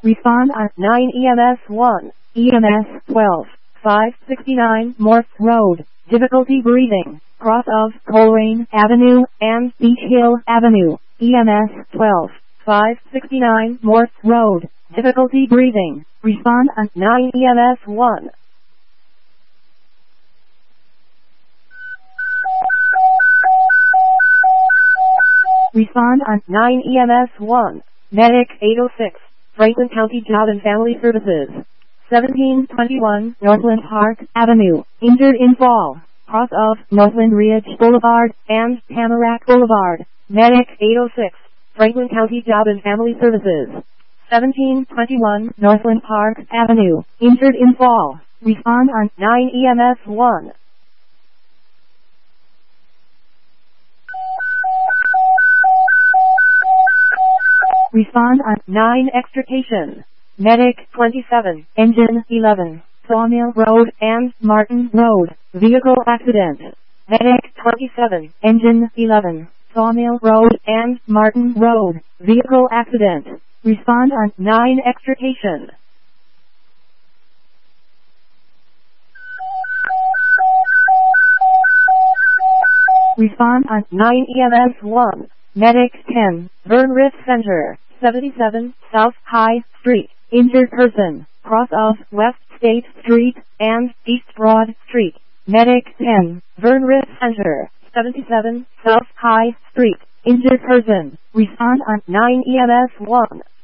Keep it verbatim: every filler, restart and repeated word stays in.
Respond on nine E M S one. E M S twelve. five sixty-nine Morse Road. Difficulty breathing. Cross of Coleraine Avenue and Beach Hill Avenue. E M S twelve. five sixty-nine Morse Road. Difficulty breathing. Respond on nine E M S one. Respond on nine E M S one. Medic eight oh six. Franklin County Job and Family Services. seventeen twenty-one Northland Park Avenue. Injured in fall. Cross of Northland Ridge Boulevard and Tamarack Boulevard. Medic eight oh six. Franklin County Job and Family Services. seventeen twenty-one Northland Park Avenue. Injured in fall. Respond on nine E M S one. Respond on nine Extrication. Medic twenty-seven. Engine eleven. Sawmill Road and Martin Road. Vehicle accident. Medic twenty-seven. Engine eleven. Sawmill Road and Martin Road. Vehicle accident. Respond on nine Extrication. Respond on nine E M S one. Medic ten. Vern Riff Center. seventy-seven South High Street. Injured person. Cross of West State Street and East Broad Street. Medic ten. Vern Riff Center. seventy-seven South High Street. Injured person. Respond on nine E M S one.